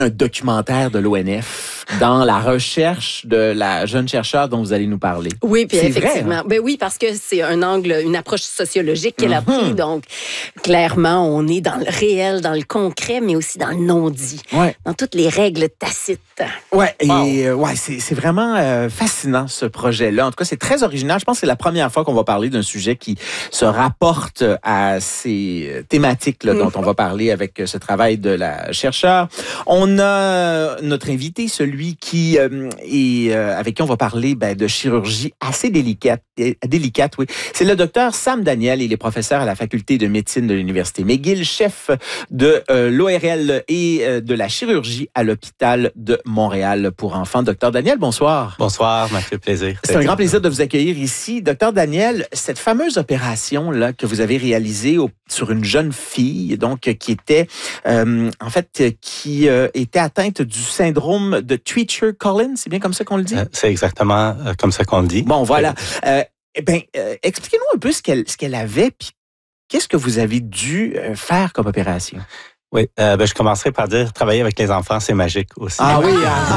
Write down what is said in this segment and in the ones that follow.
un documentaire de l'ONF dans la recherche de la jeune chercheure dont vous allez nous parler. Oui, puis effectivement. Vrai, hein? Ben oui, parce que c'est un angle, une approche sociologique qu'elle a pris. Donc, clairement, on est dans le réel, dans le concret, mais aussi dans le non-dit. Ouais. Dans toutes les règles tacites. Ouais, et c'est vraiment fascinant ce projet-là. En tout cas, c'est très original. Je pense que c'est la première fois qu'on va parler d'un sujet qui se rapporte à ces thématiques-là dont on va parler avec ce travail de la chercheure. On a notre invité, celui qui avec qui on va parler de chirurgie assez délicate, oui. C'est le docteur Sam Daniel. Il est professeur à la faculté de médecine de l'Université McGill, chef de l'ORL et de la chirurgie à l'hôpital de Montréal pour enfants. Docteur Daniel, bonsoir. Bonsoir, Mathieu, plaisir. C'est un grand plaisir de vous accueillir ici. Docteur Daniel, cette fameuse opération-là que vous avez réalisée sur une jeune fille, donc qui était, qui était atteinte du syndrome de Treacher-Collins, c'est bien comme ça qu'on le dit? C'est exactement comme ça qu'on le dit. Bon, voilà. Expliquez-nous un peu ce qu'elle avait, puis qu'est-ce que vous avez dû faire comme opération? Oui, je commencerai par dire travailler avec les enfants, c'est magique aussi. Ah oui,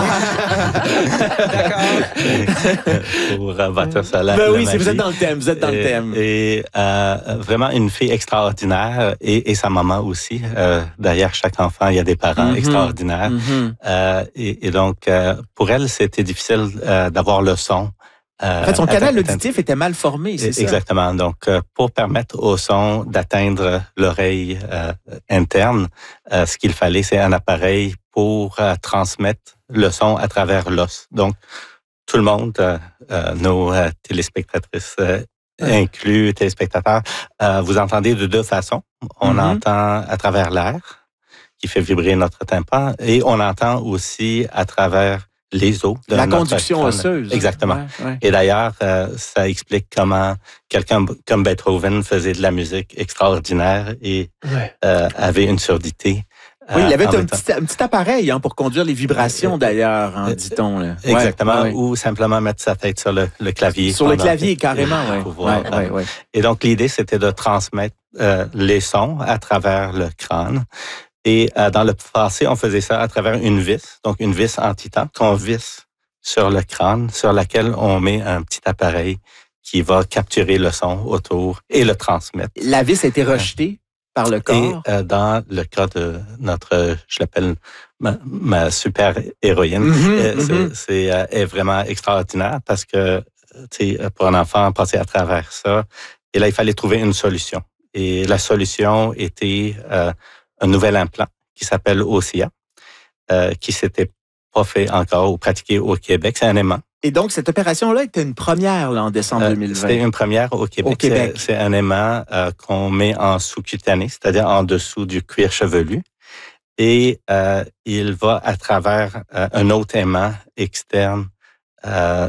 d'accord. Pour bâtir ça là. Oui, vous êtes dans le thème, le thème. Et vraiment une fille extraordinaire et sa maman aussi. Derrière chaque enfant, il y a des parents extraordinaires. Et donc, pour elle, c'était difficile d'avoir le son. En fait, son canal auditif était mal formé, c'est ça? Exactement. Donc, pour permettre au son d'atteindre l'oreille interne, ce qu'il fallait, c'est un appareil pour transmettre le son à travers l'os. Donc, tout le monde, nos téléspectatrices inclus, téléspectateurs, vous entendez de deux façons. On entend à travers l'air, qui fait vibrer notre tympan, et on entend aussi à travers les os de la conduction osseuse. Exactement. Ouais. Et d'ailleurs, ça explique comment quelqu'un comme Beethoven faisait de la musique extraordinaire et avait une surdité. Oui, il avait un petit appareil pour conduire les vibrations, d'ailleurs, dit-on. Là. Exactement, ou simplement mettre sa tête sur le clavier. Sur le clavier, carrément, oui. Et donc, l'idée, c'était de transmettre les sons à travers le crâne. Et dans le passé, on faisait ça à travers une vis, donc une vis en titan qu'on visse sur le crâne, sur laquelle on met un petit appareil qui va capturer le son autour et le transmettre. La vis a été rejetée par le corps? Et dans le cas de notre, je l'appelle ma super héroïne, est vraiment extraordinaire parce que pour un enfant, passer à travers ça, et là, il fallait trouver une solution. Et la solution était un nouvel implant qui s'appelle OSIA, qui s'était pas fait encore ou pratiqué au Québec. C'est un aimant. Et donc, cette opération-là était une première en décembre 2020. C'était une première au Québec. C'est un aimant qu'on met en sous-cutané, c'est-à-dire en dessous du cuir chevelu. Et il va à travers un autre aimant externe faire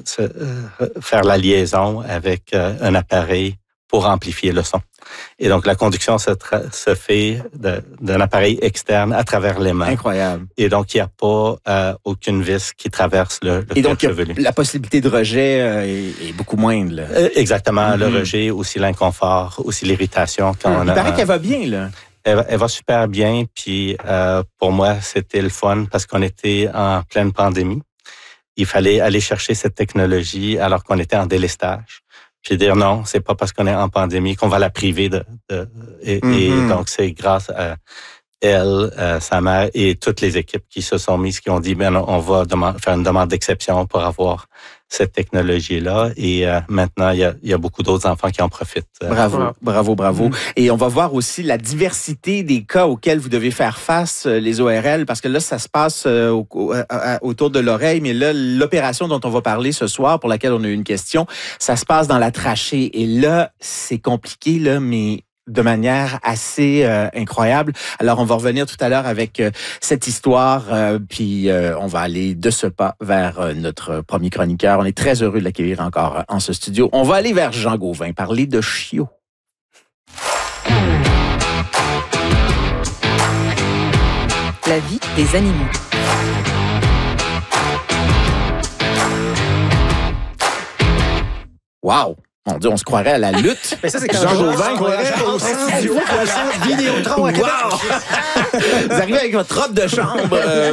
la liaison avec un appareil pour amplifier le son. Et donc, la conduction se fait d'un appareil externe à travers les mains. Incroyable. Et donc, il n'y a pas aucune vis qui traverse le cuir chevelu. La possibilité de rejet est beaucoup moindre. Là. Exactement. Le rejet, aussi l'inconfort, aussi l'irritation. Il paraît qu'elle va bien, là. Elle va super bien. Puis, pour moi, c'était le fun parce qu'on était en pleine pandémie. Il fallait aller chercher cette technologie alors qu'on était en délestage. Puis dire non, c'est pas parce qu'on est en pandémie qu'on va la priver et donc c'est grâce à elle, sa mère et toutes les équipes qui se sont mises, qui ont dit on va faire une demande d'exception pour avoir cette technologie-là. Et maintenant, il y a beaucoup d'autres enfants qui en profitent. Bravo. Et on va voir aussi la diversité des cas auxquels vous devez faire face, les ORL, parce que là, ça se passe autour de l'oreille, mais là, l'opération dont on va parler ce soir, pour laquelle on a eu une question, ça se passe dans la trachée. Et là, c'est compliqué, là, mais de manière assez incroyable. Alors, on va revenir tout à l'heure avec cette histoire, puis on va aller de ce pas vers notre premier chroniqueur. On est très heureux de l'accueillir encore en ce studio. On va aller vers Jean Gauvin, parler de chiots. La vie des animaux. Wow! Mon Dieu, on se croirait à la lutte. Mais ça, c'est quand Jean Gauvin croirait au studio. Vidéotron à Québec. Vous arrivez avec votre robe de chambre.